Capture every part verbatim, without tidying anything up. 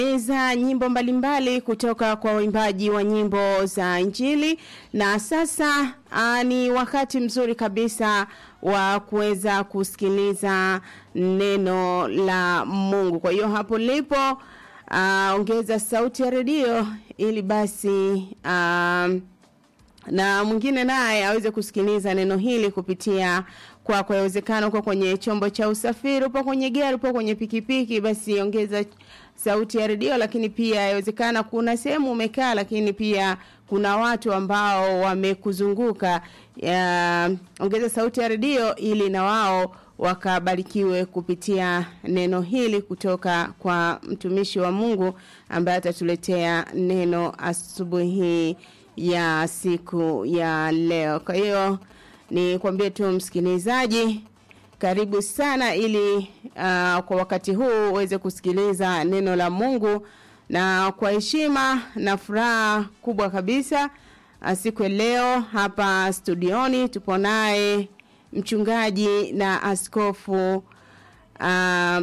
Eza nyimbo mbalimbali kutoka kwa waimbaji wa nyimbo za Injili, na sasa aa, ni wakati mzuri kabisa wa kuweza kusikiliza neno la Mungu. Kwa hiyo hapo lipo aa, ongeza sauti ya redio ili basi aa, na mwingine naye aweze kusikiliza neno hili kupitia kwa kwa uwezekano kwa kwenye chombo cha usafiri, upo kwenye gari, upo kwenye pikipiki, basi ongeza sauti ya redio. Lakini pia inawezekana kuna sehemu umekaa lakini pia kuna watu ambao wamekuzunguka, ongeza sauti ya redio ili na wao wakabarikiwe kupitia neno hili kutoka kwa mtumishi wa Mungu ambaye atatuletea neno asubuhi ya siku ya leo. Kwa hiyo ni kwambie tu msikilizaji, karibu sana ili uh, kwa wakati huu uweze kusikiliza neno la Mungu, na kwa heshima na furaha kubwa kabisa uh, siku ya leo hapa studioni tupo naye mchungaji na askofu uh,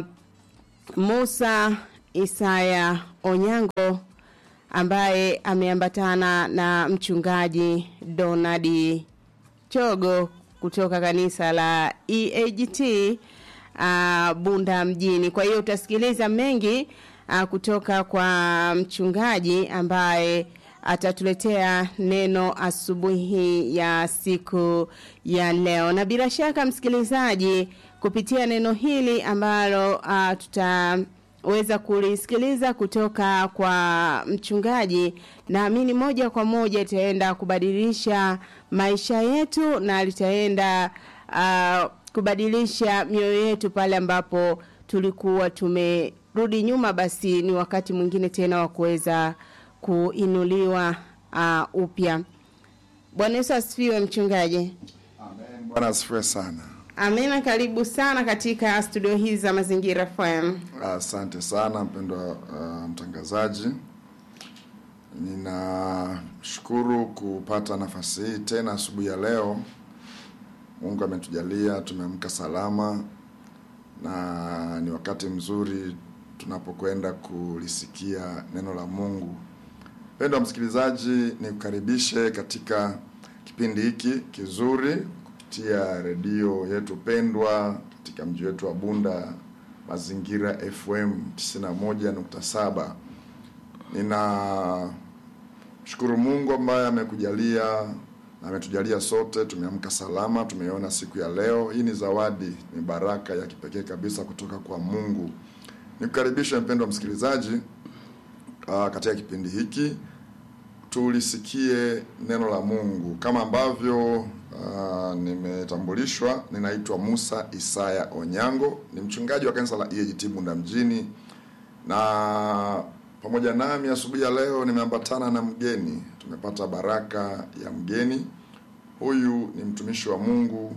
Musa Isaya Onyango ambaye ameambatana na mchungaji Donald Chogo kutoka kanisa la E A G T uh, Bunda mjini. Kwa hiyo utasikiliza mengi uh, kutoka kwa mchungaji ambaye atatuletea neno asubuhi ya siku ya leo. Na bila shaka msikilizaji, kupitia neno hili ambalo uh, tutaweza kulisikiliza kutoka kwa mchungaji, naamini moja kwa moja itaenda kubadilisha maisha yetu na litaenda uh, kubadilisha mioyo yetu pale ambapo tulikuwa tumerudi nyuma. Basi ni wakati mwingine tena wa kuweza kuinuliwa uh, upya. Bwana Yesu asifiwe mchungaji. Amen. Bwana asifiwe sana. Amina, karibu sana katika studio hizi za Mazingira F M. Asante sana mpendwa uh, mtangazaji. Ninashukuru kupata nafasi hii tena asubuhi ya leo. Mungu ametujalia tumeamka salama, na ni wakati mzuri tunapokwenda kulisikia neno la Mungu. Mpendwa msikilizaji, nikukaribishe katika kipindi hiki kizuri kupitia redio yetu pendwa katika mji wetu wa Bunda, Mazingira F M tisini na moja nukta saba. Nina shukuru Mungu ambaye amekujalia na ametujalia sote tumeamka salama, tumeona siku ya leo. Hii ni zawadi, ni baraka ya kipekee kabisa kutoka kwa Mungu. Nikukaribisha mpendwa msikilizaji uh, katika kipindi hiki tulisikie neno la Mungu. Kama ambavyo uh, nimetambulishwa, ninaitwa Musa Isaya Onyango, ni mchungaji wa kanisa la E A G T Bunda mjini, na pamoja nami asubuhi ya leo nimeambatana na mgeni. Tumepata baraka ya mgeni. Huyu ni mtumishi wa Mungu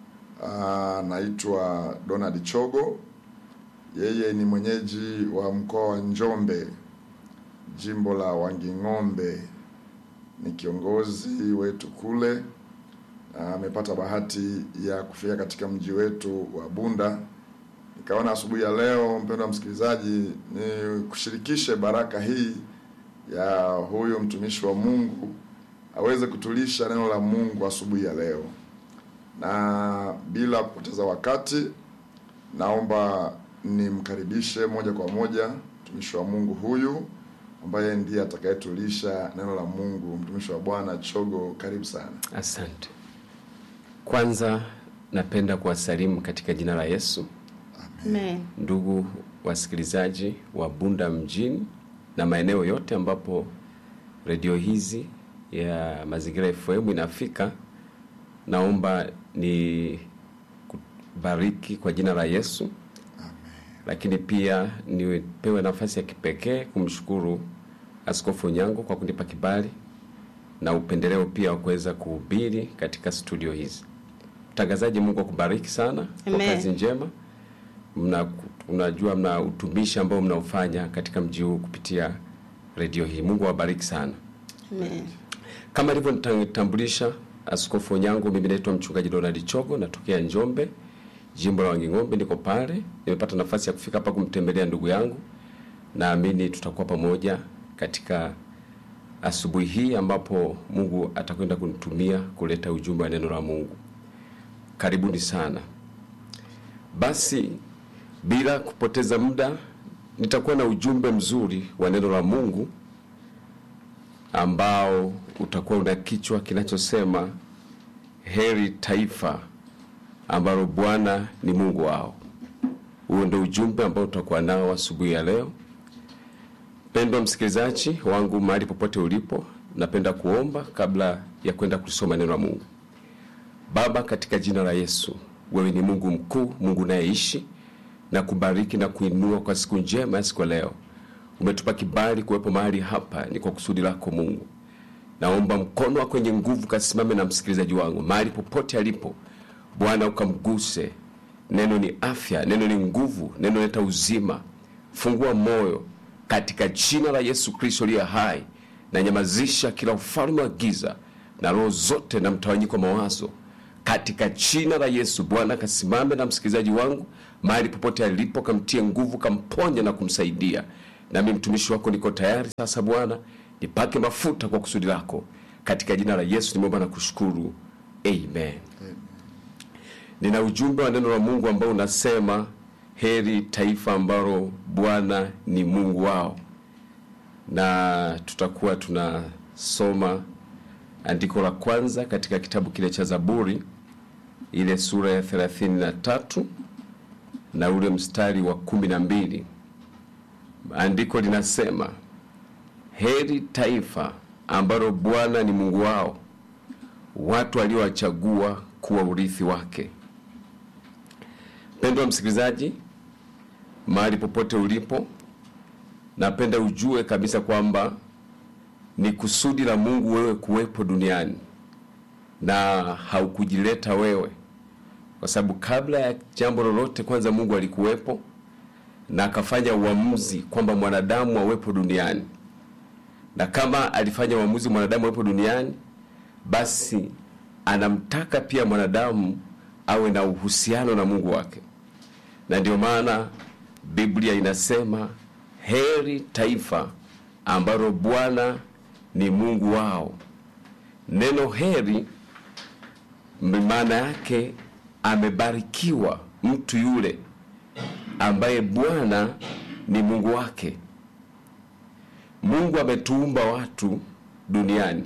anaitwa uh, Donald Chogo. Yeye ni mwenyeji wa mkoa wa Njombe, jimbo la Wanging'ombe. Ni kiongozi wetu kule. Amepata uh, bahati ya kufika katika mji wetu wa Bunda. Nikaona asubuhi ya leo mpendwa msikilizaji ni kushirikishe baraka hii ya huyo mtumishi wa Mungu aweze kutulisha neno la Mungu asubuhi ya leo. Na bila kupoteza wakati, naomba nimkaribishe moja kwa moja mtumishi wa Mungu huyu ambaye ndiye atakayetulisha neno la Mungu. Mtumishi wa Bwana Chogo, karibu sana. Asante. Kwanza napenda kuwasalimu katika jina la Yesu. Amen. Ndugu wasikilizaji wa Bunda mjini na maeneo yote ambapo redio hizi ya Mazingira F M inafika, naomba ni kubariki kwa jina la Yesu. Amen. Lakini pia nipewe nafasi ya kipekee kumshukuru Askofu Onyango kwa kunipa kibali na upendeleo pia wa kuweza kuhubiri katika studio hizi. Mtangazaji, Mungu akubariki sana. Amen. Kwa kazi njema. Mna unajua mna utumishi ambao mnaufanya katika mji huu kupitia redio hii. Mungu awabariki sana. Amen. Kama nilivyotambulisha Askofu Onyango, mimi naitwa mchungaji Donald Chogo, natokea Njombe, jimbo la Wanging'ombe, niko pale. Nimepata nafasi ya kufika hapa kumtembelea ndugu yangu naamini tutakuwa pamoja katika asubuhi hii ambapo Mungu atakwenda kunitumia kuleta ujumbe wa neno la Mungu. Karibuni sana. Basi bila kupoteza muda, nitakuwa na ujumbe mzuri wa neno la Mungu ambao utakuwa una kichwa kinachosema heri taifa ambalo Bwana ni Mungu wao. Huo ndio ujumbe ambao tutakuwa nao asubuhi ya leo. Pendwa msikilizaji wangu mahali popote ulipo, napenda kuomba kabla ya kwenda kusoma neno la Mungu. Baba, katika jina la Yesu, wewe ni Mungu mkuu, Mungu anayeishi, na kubariki na kuinua kwa siku njema ya siku leo. Umetupa kibali kuwepo mahali hapa, ni kwa kusudi lako Mungu. Naomba mkono wako wenye nguvu kasimame na msikilizaji wangu mahali popote alipo. Bwana ukamguse. Neno ni afya, neno ni nguvu, neno leta uzima. Fungua moyo katika jina la Yesu Kristo aliye hai, na nyamazisha kila ufalme wa giza na roho zote na mtawanyiko mawazo katika jina la Yesu. Bwana kasimame na msikilizaji wangu mahali popote alipo, kamtie nguvu, kamponya na kumsaidia. Na mimi mtumishi wako niko tayari sasa Bwana, nipake mafuta kwa kusudi lako. Katika jina la Yesu nimeomba na kushukuru. Amen. Amen. Nina ujumbe wa neno la Mungu ambao unasema heri taifa ambalo Bwana ni Mungu wao. Na tutakuwa tunasoma andiko la kwanza katika kitabu kile cha Zaburi, ile sura ya thelathini na tatu na ule mstari wa kumi na mbili. Andiko linasema heri taifa ambalo Bwana ni Mungu wao, watu waliowachagua kuwa urithi wake. Pendwa msikilizaji mahali popote ulipo, napenda ujue kabisa kwamba ni kusudi la Mungu wewe kuwepo duniani, na haukujileta wewe. Kwa sababu kabla ya jambo lolote, kwanza Mungu alikuwepo na akafanya uamuzi kwamba mwanadamu awepo duniani. Na kama alifanya uamuzi mwanadamu awepo duniani, basi anamtaka pia mwanadamu awe na uhusiano na Mungu wake. Na ndio maana Biblia inasema heri taifa ambalo Bwana ni Mungu wao. Neno heri maana yake amebarikiwa mtu yule ambaye Bwana ni Mungu wake. Mungu ametuumba watu duniani,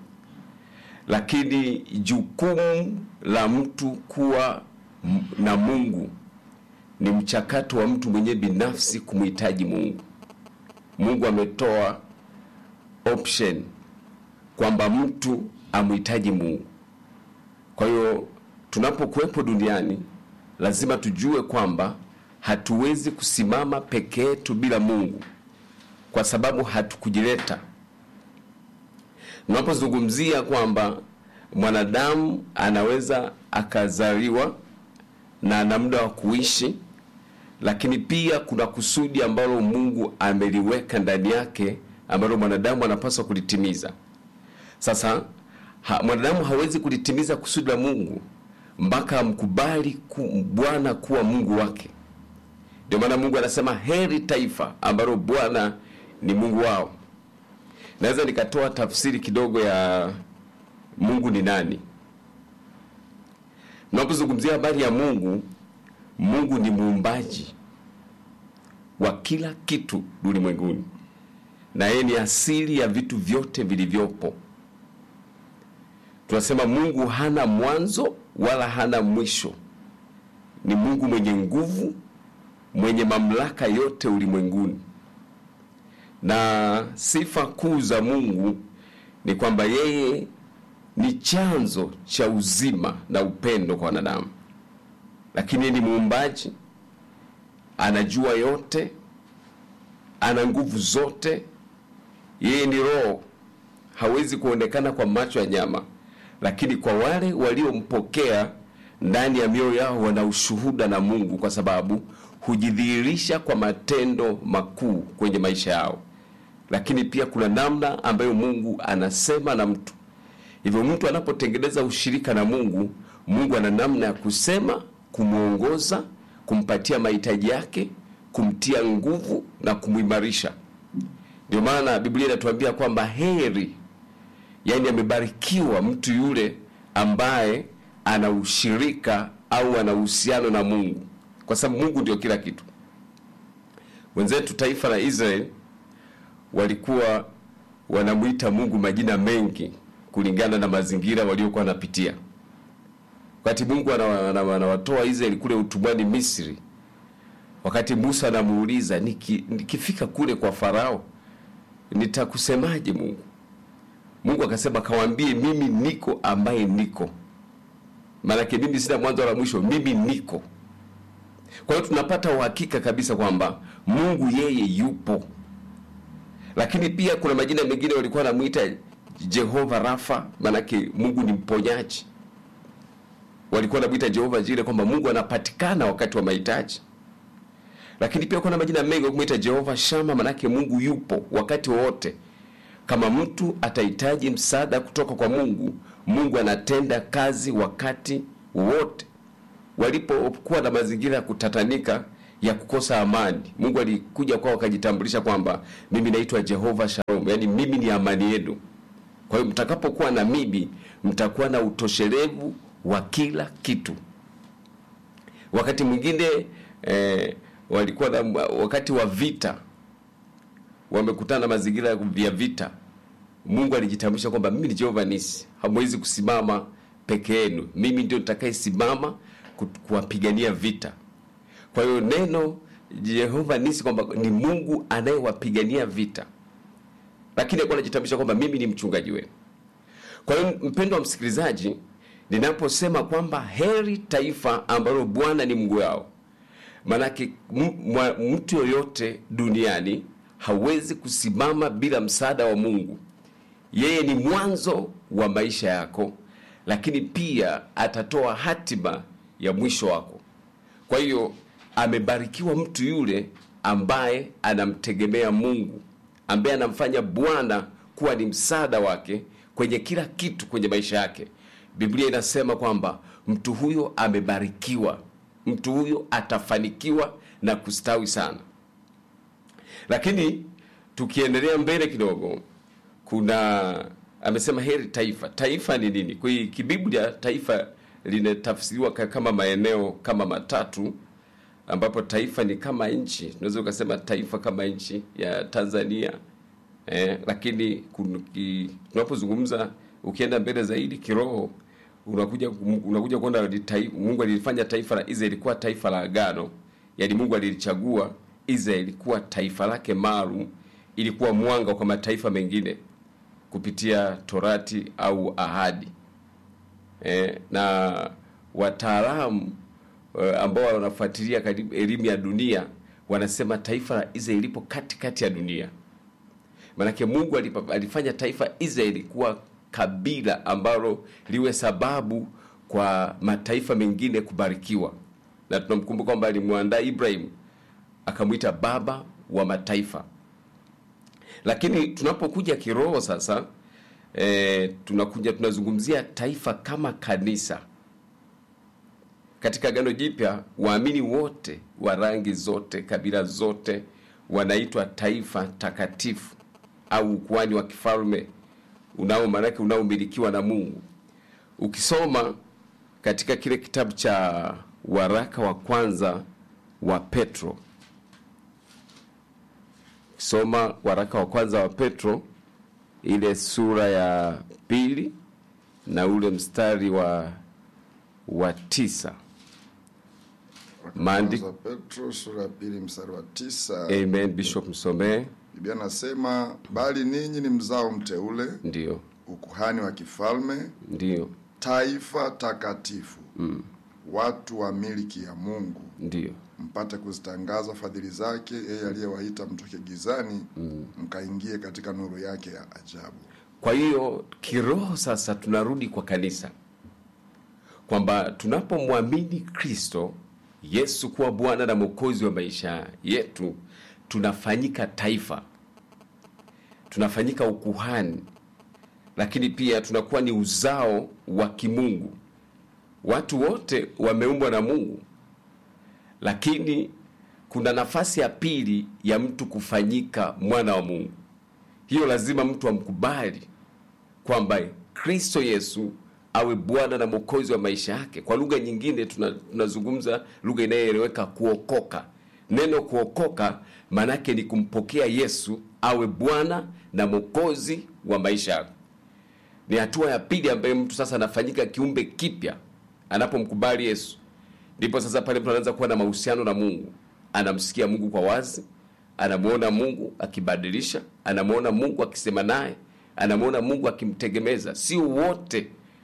lakini jukumu la mtu kuwa na Mungu ni mchakato wa mtu mwenye binafsi kumhitaji Mungu. Mungu ametoa option kwamba mtu amhitaji Mungu. Kwa hiyo tunapokuwepo duniani lazima tujue kwamba hatuwezi kusimama peke yetu bila Mungu, kwa sababu hatukujileta. Tunapozungumzia kwamba mwanadamu anaweza akazaliwa na ana muda wa kuishi, lakini pia kuna kusudi ambalo Mungu ameliweka ndani yake ambalo mwanadamu anapaswa kulitimiza. Sasa ha, mwanadamu hawezi kulitimiza kusudi la Mungu mpaka amkubali ku, Bwana kuwa Mungu wake. Ndio maana Mungu anasema heri taifa ambalo Bwana ni Mungu wao. Naweza nikatoa tafsiri kidogo ya Mungu ni nani. Tunapozungumzia habari ya Mungu, Mungu ni muumbaji wa kila kitu ulimwenguni, na yeye ni asili ya vitu vyote vilivyopo. Tunasema Mungu hana mwanzo wala hana mwisho. Ni Mungu mwenye nguvu, mwenye mamlaka yote ulimwenguni. Na sifa kuu za Mungu ni kwamba yeye ni chanzo cha uzima na upendo kwa wanadamu. Lakini yeye ni muumbaji, anajua yote, ana nguvu zote. Yeye ni roho, hawezi kuonekana kwa macho ya nyama, lakini kwa wale waliompokea ndani ya mioyo yao wana ushuhuda na Mungu, kwa sababu hujidhihirisha kwa matendo makuu kwenye maisha yao. Lakini pia kuna namna ambayo Mungu anasema na mtu. Hivyo mtu anapotengeneza ushirika na Mungu, Mungu ana namna ya kusema, kumuongoza, kumpatia mahitaji yake, kumtia nguvu na kumuimarisha. Ndio maana Biblia inatuambia kwamba heri, yani amebarikiwa mtu yule ambaye ana ushirika au ana uhusiano na Mungu, kwa sababu Mungu ndio kila kitu. Wenzetu taifa la Israeli walikuwa wanamuita Mungu majina mengi kulingana na mazingira waliokuwa wanapitia. Wakati Mungu anawatoa Israeli kule utumwani Misri, wakati Musa anamuuliza, Niki, nikifika kule kwa Farao nitakusemaje Mungu? Mungu akasema, kawaambie mimi niko ambaye niko. Maana yake mimi sina mwanzo wala mwisho, mimi niko. Kwa hiyo tunapata uhakika kabisa kwamba Mungu yeye yupo. Lakini pia kuna majina mengine walikuwa wanamuita Jehova Rafa, maana yake Mungu ni mponyaji. Walikuwa wanamuita Jehova Jire, kwamba Mungu anapatikana wakati wa mahitaji. Lakini pia kuna majina mengi kumuita Jehova Shama, maana yake Mungu yupo wakati wote. Kama mtu atahitaji msaada kutoka kwa Mungu, Mungu anatenda kazi wakati wote. Walipokuwa na mazingira ya kutatanika, ya kukosa amani, Mungu alikuja kwao akajitambulisha kwamba mimi naitwa Jehova Shalom, yani mimi ni amani yenu. Kwa hiyo mtakapokuwa na mimi, mtakuwa na utoshelevu wa kila kitu. Wakati mwingine eh, walikuwa na, wakati wa vita, wamekutana na mazingira ya vita, Mungu alijitambulisha kwamba mimi ni Jehova Nisi, hamwezi kusimama peke yenu, mimi ndio nitakayesimama kuwapigania vita. Kwa hiyo neno Jehova Nisi kwamba ni Mungu anayewapigania vita. Lakini alikuwa anajitambulisha kwamba mimi ni mchungaji wenu. Kwa hiyo mpendwa wa msikilizaji, ninaposema kwamba heri taifa ambalo Bwana ni Mungu wao, manake mtu yoyote duniani hawezi kusimama bila msaada wa Mungu. Yeye ni mwanzo wa maisha yako, lakini pia atatoa hatima ya mwisho wako. Kwa hiyo amebarikiwa mtu yule ambaye anamtegemea Mungu, ambaye anamfanya Bwana kuwa ni msaada wake kwenye kila kitu kwenye maisha yake. Biblia inasema kwamba mtu huyo amebarikiwa, mtu huyo atafanikiwa na kustawi sana. Lakini tukiendelea mbele kidogo, kuna amesema heri taifa. Taifa ni nini? Kwa kibiblia taifa linatafsiriwa kama maeneo kama matatu, ambapo taifa ni kama nchi. Tunaweza kusema taifa kama nchi ya Tanzania. Eh, lakini tunapozungumza ukienda mbele zaidi kiroho, unakuja unakuja kuona Mungu alifanya taifa la Israeli kuwa taifa la agano. Yaani Mungu alilichagua Israeli kuwa taifa lake maalum, ilikuwa mwanga kwa mataifa mengine kupitia Torati au ahadi. Eh, na wataalamu uh, ambao wanafuatilia elimu ya dunia wanasema taifa la Israeli lipo katikati ya dunia. Manake Mungu alifanya taifa Israeli kuwa kabila ambalo liwe sababu kwa mataifa mengine kubarikiwa. Na tunamkumbuka kwamba alimwandaa Ibrahim akamuita baba wa mataifa. Lakini tunapokuja kiroho sasa, e, tunakuja tunazungumzia taifa kama kanisa. Katika Agano Jipya, waamini wote wa rangi zote, kabila zote wanaitwa taifa takatifu au ukuhani wa kifalme unao manake unaomilikiwa na Mungu. Ukisoma katika kile kitabu cha waraka wa kwanza wa Petro, soma waraka wa kwanza wa Petro ile sura ya pili na ule mstari wa wa tisa. Maandiko Petro sura ya pili mstari wa tisa. Amen. Bishop msomee. Biblia nasema, bali ninyi ni mzao mteule, ndio, ukuhani wa kifalme, ndio, taifa takatifu, mm. watu wa miliki ya Mungu, ndio, mpate kuzitangaza fadhili zake yeye aliyewaita mtoke gizani, mm. mkaingie katika nuru yake ya ajabu. Kwa hiyo kiroho sasa tunarudi kwa kanisa, kwamba tunapomwamini Kristo Yesu kuwa Bwana na Mwokozi wa maisha yetu, tunafanyika taifa, tunafanyika ukuhani, lakini pia tunakuwa ni uzao wa kimungu. Watu wote wameumbwa na Mungu, lakini kuna nafasi ya pili ya mtu kufanyika mwana wa Mungu. Hiyo lazima mtu amkubali kwamba Kristo Yesu awe Bwana na Mwokozi wa maisha yake. Kwa lugha nyingine tunazungumza tuna lugha inayoeleweka, kuokoka. Neno kuokoka maana yake ni kumpokea Yesu awe Bwana na Mwokozi wa maisha yake. Ni hatua ya pili ambayo mtu sasa anafanyika kiumbe kipya anapomkubali Yesu. Ndipo sasa pale mtu anaanza kuwa na mahusiano na Mungu. Anamsikia Mungu kwa wazi, anamuona Mungu akibadilisha, anamuona Mungu akisema naye, anamuona Mungu akimtegemeza. Si wote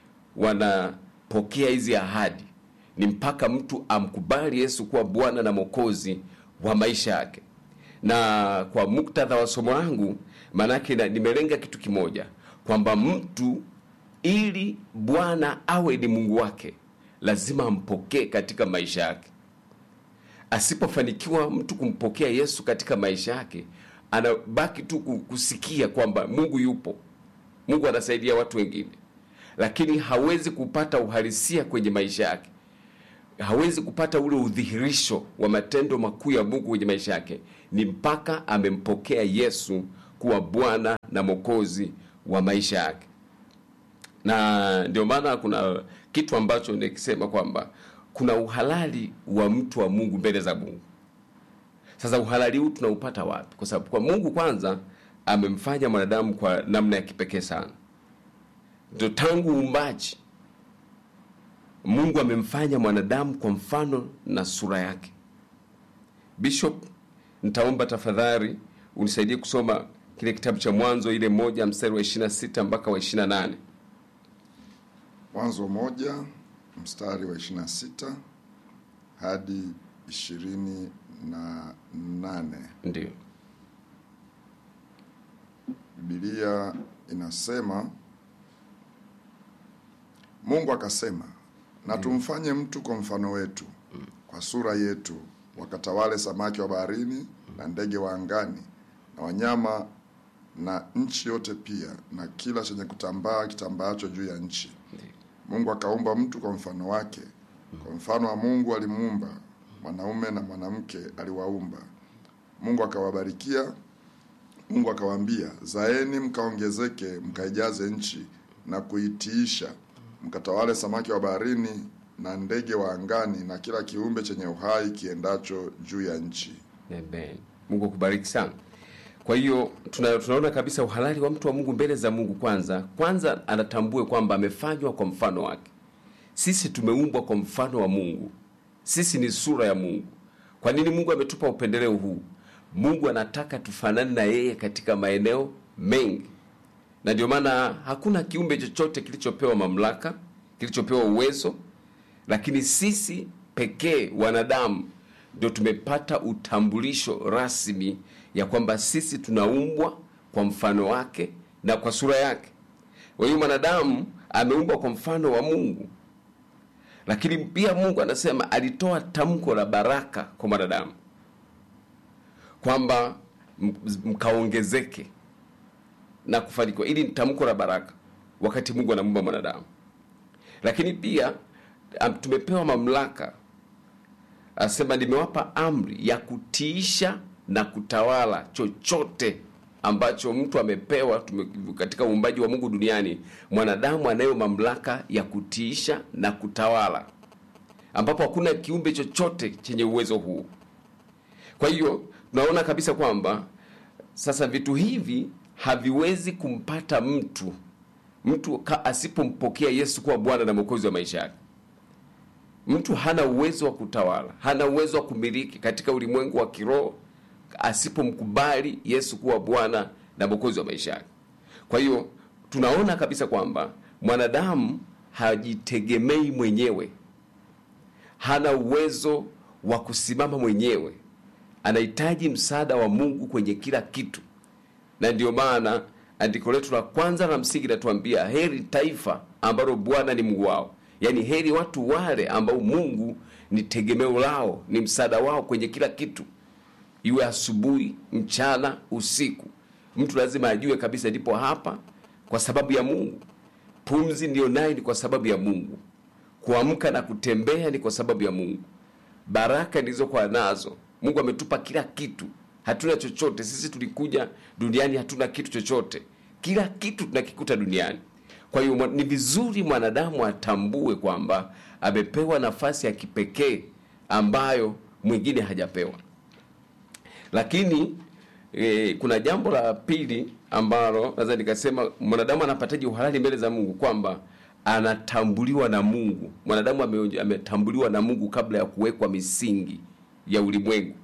wanapokea hizi ahadi. Ni mpaka mtu amkubali Yesu kuwa Bwana na Mwokozi wa maisha yake. Na kwa muktadha wa somo langu, manake nimelenga kitu kimoja, kwamba mtu ili Bwana awe ni Mungu wake lazima ampokee katika maisha yake. Asipofanikiwa mtu kumpokea Yesu katika maisha yake, anabaki tu kusikia kwamba Mungu yupo, Mungu anasaidia watu wengine, lakini hawezi kupata uhalisia kwenye maisha yake. Hawezi kupata ule udhihirisho wa matendo makuu ya Mungu kwenye maisha yake. Ni mpaka amempokea Yesu kuwa Bwana na Mwokozi wa maisha yake. Na ndio maana kuna kitu ambacho nikisema kwamba kuna uhalali wa mtu wa Mungu mbele za Mungu. Sasa uhalali huu tunaupata wapi? Kwa sababu kwa Mungu kwanza amemfanya mwanadamu kwa namna ya kipekee sana. Ndio tangu uumbaji Mungu amemfanya mwanadamu kwa mfano na sura yake. Bishop, nitaomba tafadhali unisaidie kusoma kile kitabu cha Mwanzo ile moja mstari wa ishirini na sita mpaka wa ishirini na nane. Mwanzo moja mstari wa ishirini na sita hadi ishirini na nane. Ndio. Biblia inasema, Mungu akasema, na tumfanye mtu kwa mfano wetu, kwa sura yetu, wakatawale samaki wa baharini na ndege wa angani na wanyama na nchi yote pia na kila chenye kutambaa kitambaacho juu ya nchi. Mungu akaumba mtu kwa mfano wake, kwa mfano wa Mungu alimuumba, mwanaume na mwanamke aliwaumba. Mungu akawabarikia. Mungu akawaambia, zaeni mkaongezeke, mkaijaze nchi na kuitiisha, mkatawale samaki wa baharini na ndege wa angani na kila kiumbe chenye uhai kiendacho juu ya nchi. Amen. Mungu kubariki sana. Kwa hiyo tuna, tunaona kabisa uhalali wa mtu wa Mungu mbele za Mungu. Kwanza kwanza anatambue kwamba amefanywa kwa mfano wake. Sisi tumeumbwa kwa mfano wa Mungu. Sisi ni sura ya Mungu. Kwa nini Mungu ametupa upendeleo huu? Mungu anataka tufanane na yeye katika maeneo mengi. Na ndio maana hakuna kiumbe chochote kilichopewa mamlaka, kilichopewa uwezo, lakini sisi pekee wanadamu ndio tumepata utambulisho rasmi ya kwamba sisi tunaumbwa kwa mfano wake na kwa sura yake. Kwa hiyo mwanadamu ameumbwa kwa mfano wa Mungu. Lakini pia Mungu anasema alitoa tamko la baraka kwa mwanadamu, kwamba mkaongezeke na kufanikiwa. Ili ni tamko la baraka wakati Mungu anamuumba mwanadamu. Lakini pia tumepewa mamlaka. Asema nimewapa amri ya kutiisha na kutawala chochote ambacho mtu amepewa. Tume, katika uumbaji wa Mungu duniani mwanadamu anayo mamlaka ya kutiisha na kutawala, ambapo hakuna kiumbe chochote chenye uwezo huu. Kwa hiyo tunaona kabisa kwamba sasa vitu hivi haviwezi kumpata mtu mtu asipompokea Yesu kuwa Bwana na Mwokozi wa maisha yake. Mtu hana uwezo wa kutawala, hana uwezo wa kumiliki katika ulimwengu wa kiroho asipomkubali Yesu kuwa Bwana na Mwokozi wa maisha yake. Kwa hiyo tunaona kabisa kwamba mwanadamu hajitegemei mwenyewe, hana uwezo wa kusimama mwenyewe, anahitaji msaada wa Mungu kwenye kila kitu. Na ndio maana andiko letu la kwanza la msingi linatuambia heri taifa ambalo Bwana ni Mungu wao. Yaani heri watu wale ambao Mungu ni tegemeo lao, ni msaada wao kwenye kila kitu. Iwe asubuhi, mchana, usiku. Mtu lazima ajue kabisa ndipo hapa kwa sababu ya Mungu. Pumzi ndio nayo ni kwa sababu ya Mungu. Kuamka na kutembea ni kwa sababu ya Mungu. Baraka nilizokuwa nazo Mungu ametupa kila kitu. Hatuna chochote. Sisi tulikuja duniani hatuna kitu chochote. Kila kitu tunakikuta duniani. Kwa hiyo ni vizuri mwanadamu atambue kwamba amepewa nafasi ya kipekee ambayo mwingine hajapewa. Lakini e, kuna jambo la pili ambalo naweza nikasema mwanadamu anapataje uhalali mbele za Mungu, kwamba anatambuliwa na Mungu. Mwanadamu ametambuliwa na Mungu kabla ya kuwekwa misingi ya ulimwengu.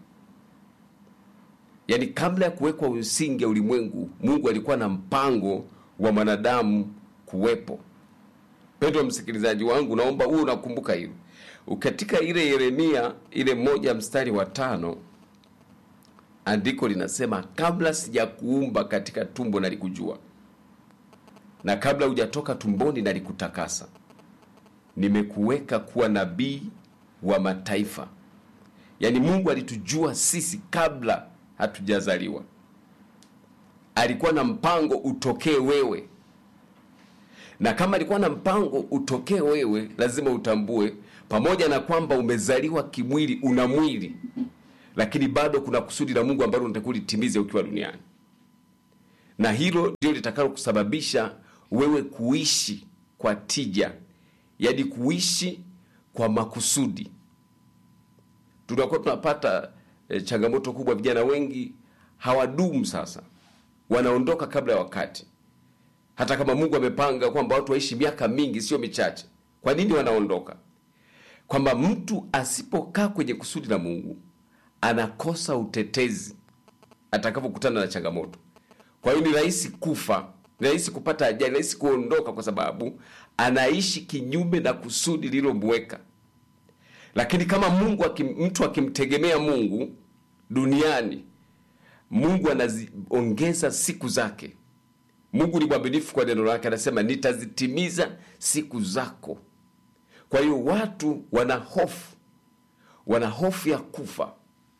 Yaani kabla ya kuwekwa misingi ya ulimwengu, Mungu alikuwa na mpango wa mwanadamu kuwepo. Pendwa msikilizaji wangu, naomba uwe unakumbuka hilo. Katika ile Yeremia ile moja mstari wa tano, andiko linasema, kabla sijakuumba katika tumbo nalikujua, na kabla hujatoka tumboni nalikutakasa. Nimekuweka kuwa nabii wa mataifa. Yaani Mungu alitujua sisi kabla hatujazaliwa. Alikuwa na mpango utokee wewe. Na kama alikuwa na mpango utokee wewe, lazima utambue pamoja na kwamba umezaliwa kimwili, una mwili, lakini bado kuna kusudi la Mungu ambalo unatakiwa litimize ukiwa duniani. Na hilo ndio litakalo kusababisha wewe kuishi kwa tija, yaani kuishi kwa makusudi. Tunakuwa tunapata e, changamoto kubwa. Vijana wengi hawadumu sasa, wanaondoka kabla ya wakati. Hata kama Mungu amepanga kwamba watu waishi miaka mingi, sio michache. Kwa nini wanaondoka? Kwamba mtu asipokaa kwenye kusudi la Mungu anakosa utetezi atakapokutana na changamoto. Kwa hiyo ni rahisi kufa, ni rahisi kupata ajali, ni rahisi kuondoka, kwa sababu anaishi kinyume na kusudi lililomweka. Lakini kama Mungu akim, mtu akimtegemea Mungu duniani, Mungu anaziongeza siku zake. Mungu ni mwaminifu kwa neno lake, anasema nitazitimiza siku zako. Kwa hiyo watu wana hofu, wana hofu ya kufa,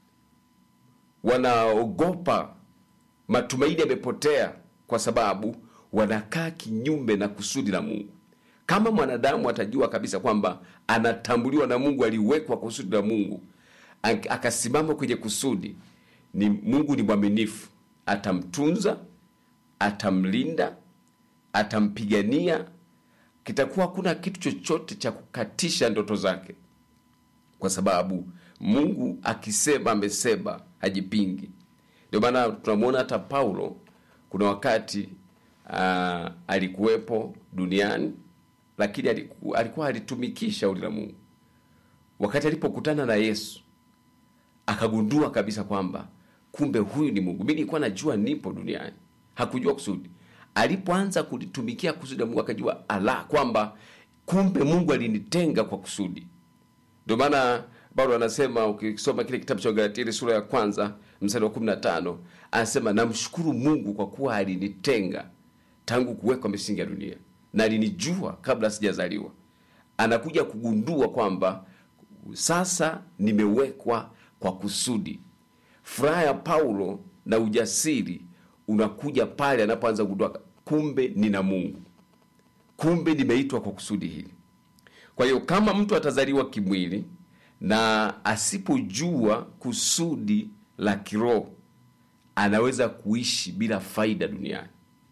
wanaogopa, matumaini yamepotea, kwa sababu wanakaa kinyume na kusudi la Mungu. Kama mwanadamu atajua kabisa kwamba anatambuliwa na Mungu, aliwekwa kwa kusudi la Mungu, akasimama kwenye kusudi, ni Mungu ni mwaminifu, atamtunza, atamlinda, atampigania. Kitakuwa kuna kitu chochote cha kukatisha ndoto zake, kwa sababu Mungu akisema amesema, hajipingi. Ndio maana tunamwona hata Paulo, kuna wakati uh, alikuwepo duniani, lakini alikuwa, alikuwa alitumikisha shauri la Mungu. Wakati alipokutana na Yesu, akagundua kabisa kwamba kumbe huyu ni Mungu. Mimi nilikuwa najua nipo duniani, hakujua kusudi. Alipoanza kulitumikia kusudi la Mungu, akajua ala kwamba kumbe Mungu alinitenga kwa kusudi. Ndio maana Paulo anasema, ukisoma kile kitabu cha Galatia sura ya kwanza mstari wa kumi na tano, anasema namshukuru Mungu kwa kuwa alinitenga tangu kuwekwa misingi ya dunia, na alinijua kabla sijazaliwa. Anakuja kugundua kwamba sasa nimewekwa kwa kusudi. Furaha ya Paulo na ujasiri unakuja pale anapoanza kugundua kumbe nina Mungu, kumbe nimeitwa kwa kusudi hili. Kwa hiyo kama mtu atazaliwa kimwili na asipojua kusudi la kiroho, anaweza kuishi bila faida duniani.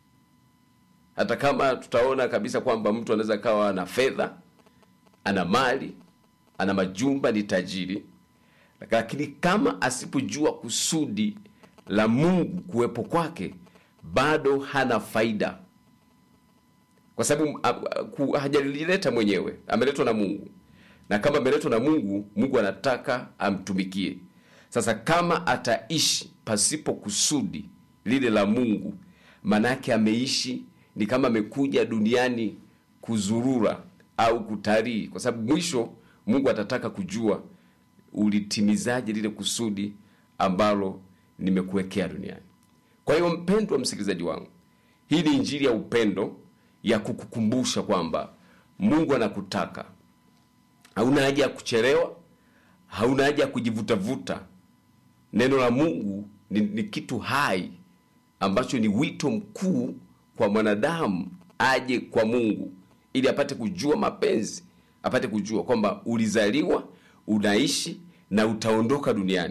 Hata kama tutaona kabisa kwamba mtu anaweza kawa na fedha, ana mali, ana majumba, ni tajiri, lakini kama asipojua kusudi la Mungu kuwepo kwake, bado hana faida. Kwa sababu hajalileta mwenyewe, ameletwa na Mungu. Na kama ameletwa na Mungu, Mungu anataka amtumikie. Sasa kama ataishi pasipo kusudi lile la Mungu, manake ameishi ni kama amekuja duniani kuzurura au kutalii, kwa sababu mwisho Mungu atataka kujua ulitimizaje lile kusudi ambalo nimekuwekea duniani. Kwa hiyo mpendwa msikilizaji wangu, hii ni injili ya upendo ya kukukumbusha kwamba Mungu anakutaka. Hauna haja ya kuchelewa, hauna haja ya kujivutavuta. Neno la Mungu ni, ni kitu hai ambacho ni wito mkuu kwa mwanadamu aje kwa Mungu ili apate kujua mapenzi, apate kujua kwamba ulizaliwa, unaishi na utaondoka duniani.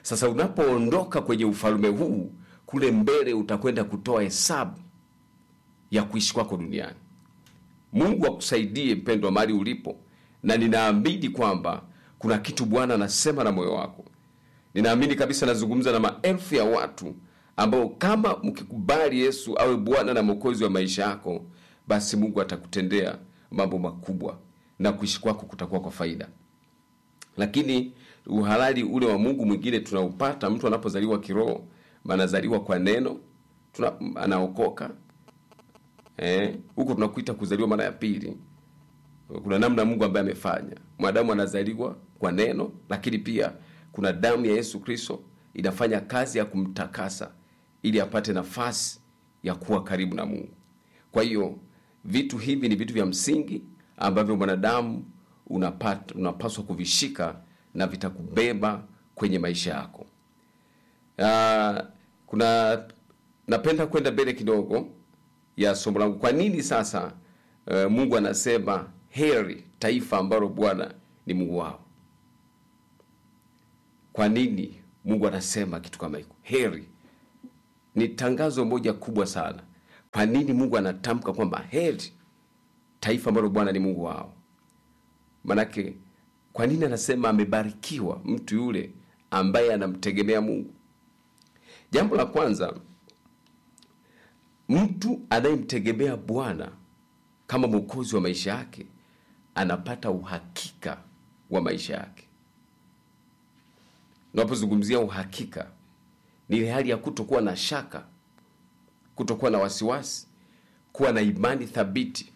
Sasa unapoondoka kwenye ufalme huu, kule mbele utakwenda kutoa hesabu ya kuishi kwako duniani. Mungu akusaidie mpendwa mahali ulipo, na ninaamini kwamba kuna kitu Bwana anasema na moyo wako. Ninaamini kabisa nazungumza na maelfu ya watu ambao kama mkikubali Yesu awe Bwana na Mwokozi wa maisha yako, basi Mungu atakutendea mambo makubwa na kuishi kwako kutakuwa kwa faida. Lakini uhalali ule wa Mungu mwingine tunaupata mtu anapozaliwa kiroho, manazaliwa kwa neno, tuna, anaokoka. Eh, huko tunakuita kuzaliwa mara ya pili. Kuna namna Mungu ambaye amefanya. Mwanadamu anazaliwa kwa neno, lakini pia kuna damu ya Yesu Kristo inafanya kazi ya kumtakasa ili apate nafasi ya kuwa karibu na Mungu. Kwa hiyo vitu hivi ni vitu vya msingi ambavyo mwanadamu unapata unapaswa kuvishika na vitakubeba kwenye maisha yako. Uh, kuna napenda kwenda mbele kidogo ya somo langu. Kwa nini sasa uh, Mungu anasema heri taifa ambalo Bwana ni Mungu wao? Kwa nini Mungu anasema kitu kama hiko? Heri ni tangazo moja kubwa sana. Kwa nini Mungu anatamka kwamba heri taifa ambalo Bwana ni Mungu wao? Manake kwa nini anasema amebarikiwa mtu yule ambaye anamtegemea Mungu? Jambo la kwanza, mtu anayemtegemea Bwana kama Mwokozi wa maisha yake anapata uhakika wa maisha yake. Unapozungumzia uhakika, ni ile hali ya kutokuwa na shaka, kutokuwa na wasiwasi, kuwa na imani thabiti.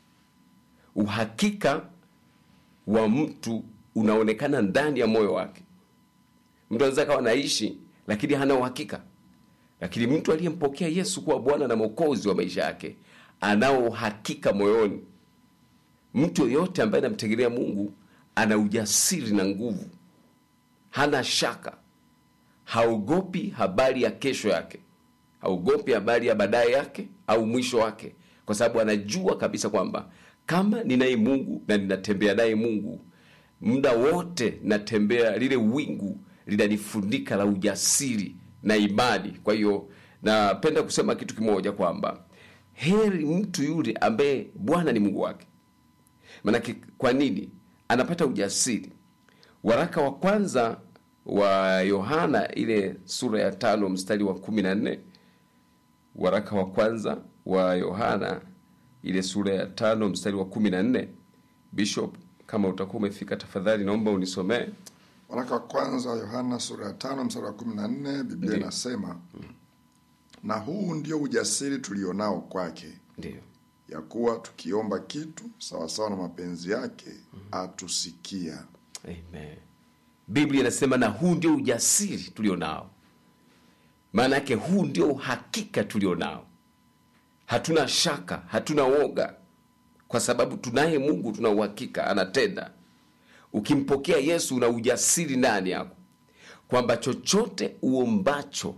Uhakika wa mtu unaonekana ndani ya moyo wake. Mtu anaweza kawa anaishi lakini hana uhakika. Lakini mtu aliyempokea Yesu kuwa Bwana na Mwokozi wa maisha yake anao uhakika moyoni. Mtu yote ambaye anamtegemea Mungu ana ujasiri na nguvu. Hana shaka. Haogopi habari ya kesho yake. Haogopi habari ya baadaye yake au mwisho wake, kwa sababu anajua kabisa kwamba kama ninaye Mungu na ninatembea naye Mungu, muda wote natembea, lile wingu linanifunika la ujasiri na imani. Kwa hiyo napenda kusema kitu kimoja kwamba heri mtu yule ambaye Bwana ni Mungu wake. Maana kwa nini anapata ujasiri? Waraka wa kwanza wa Yohana ile sura ya tano mstari wa kumi na nne. Waraka wa kwanza wa Yohana ile sura ya tano mstari wa kumi na nne. Bishop, kama utakuwa umefika tafadhali naomba unisomee. Waraka wa kwanza wa Yohana sura ya tano mstari wa kumi na nne, Biblia inasema, hmm. na huu ndio ujasiri tulionao kwake. Ndio. Ya kuwa tukiomba kitu sawa sawa na mapenzi yake, hmm. atusikia. Amen. Biblia inasema na huu ndio ujasiri tulionao. Maana yake huu ndio uhakika tulionao. Hatuna shaka, hatuna woga, kwa sababu tunaye Mungu, tuna uhakika anatenda. Ukimpokea Yesu una ujasiri ndani yako kwamba chochote uombacho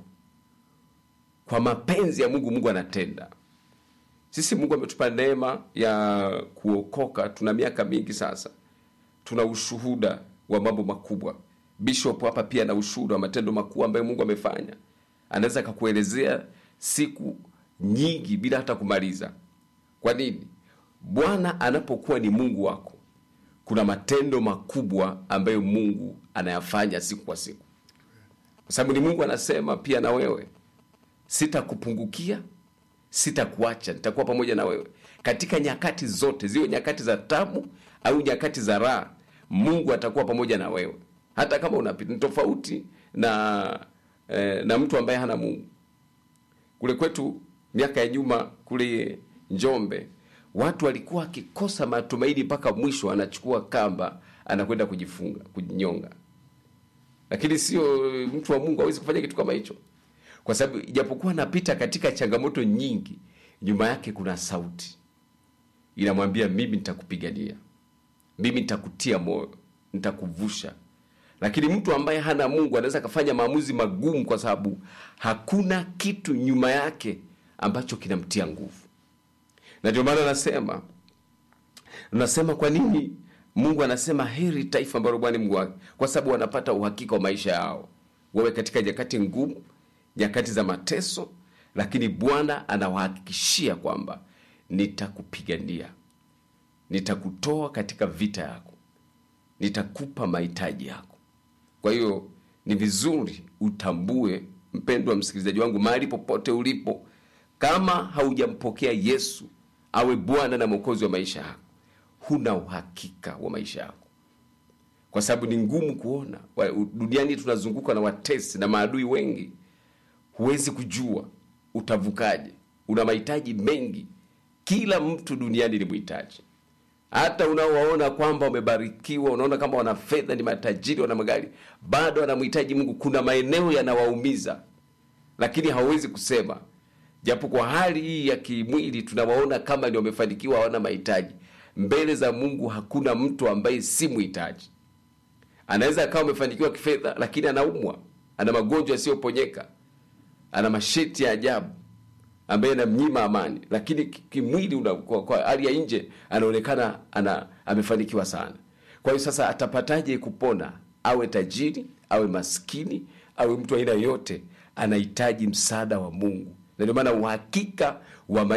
kwa mapenzi ya Mungu, Mungu anatenda. Sisi Mungu ametupa neema ya kuokoka, tuna miaka mingi sasa. Tuna ushuhuda wa mambo makubwa. Bishop hapa pia na ushuhuda wa matendo makubwa ambayo Mungu amefanya. Anaweza kukuelezea siku nyingi bila hata kumaliza. Kwa nini? Bwana anapokuwa ni Mungu wako, kuna matendo makubwa ambayo Mungu anayafanya siku kwa siku. Kwa sababu ni Mungu anasema pia na wewe, sitakupungukia, sitakuacha, nitakuwa pamoja na wewe katika nyakati zote, ziwe nyakati za tabu au nyakati za raha. Mungu atakuwa pamoja na wewe hata kama unapita. Ni tofauti na eh, na mtu ambaye hana Mungu. Kule kwetu miaka ya nyuma kule Njombe, watu walikuwa akikosa matumaini mpaka mwisho anachukua kamba anakwenda kujifunga, kujinyonga. Lakini sio mtu wa Mungu hawezi kufanya kitu kama hicho. Kwa sababu ijapokuwa anapita katika changamoto nyingi, nyuma yake kuna sauti inamwambia mimi nitakupigania. Mimi nitakutia moyo, nitakuvusha. Lakini mtu ambaye hana Mungu anaweza kufanya maamuzi magumu kwa sababu hakuna kitu nyuma yake ambacho kinamtia nguvu. Na ndio maana nasema nasema kwa nini Mungu anasema heri taifa ambalo Bwana Mungu wake? Kwa sababu wanapata uhakika wa maisha yao. wawe katika nyakati ngumu, nyakati za mateso, lakini Bwana anawahakikishia kwamba nitakupigania. Nitakutoa katika vita yako. Nitakupa mahitaji yako. Kwa hiyo ni vizuri utambue, mpendwa msikilizaji wangu, mahali popote ulipo, kama haujampokea Yesu awe Bwana na Mwokozi wa maisha yako, huna uhakika wa maisha yako. Kwa sababu ni ngumu kuona. Duniani tunazunguka na watesi na maadui wengi. Huwezi kujua utavukaje. Una mahitaji mengi. Kila mtu duniani ni mhitaji. Hata unaowaona kwamba wamebarikiwa, unaona kama wana fedha, ni matajiri, wana magari, bado wanamhitaji Mungu. Kuna maeneo yanawaumiza, lakini hawezi kusema. Japo kwa hali hii ya kimwili tunawaona kama ni wamefanikiwa, hawana mahitaji. Mbele za Mungu hakuna mtu ambaye si mhitaji. Anaweza akawa amefanikiwa kifedha, lakini anaumwa, ana magonjwa yasiyoponyeka, ana masheti ya ajabu ambaye anamnyima amani, lakini kimwili una, kwa, kwa hali ya nje anaonekana ana amefanikiwa sana. Kwa hiyo sasa atapataje kupona? Awe tajiri, awe maskini, awe mtu aina yote, anahitaji msaada wa Mungu. Na ndio maana uhakika wa